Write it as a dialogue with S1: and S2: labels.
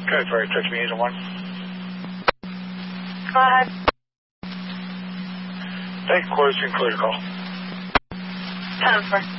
S1: Okay, sorry, touch me, Agent 1.
S2: Go ahead.
S1: Thank you, Quarters, you can clear your call.
S2: 10-4.